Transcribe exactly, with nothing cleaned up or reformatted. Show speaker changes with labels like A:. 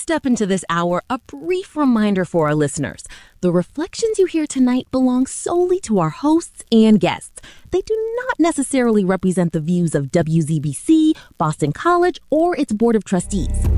A: step into this hour, a brief reminder for our listeners. The reflections you hear tonight belong solely to our hosts and guests. They do not necessarily represent the views of W Z B C, Boston College, or its Board of Trustees.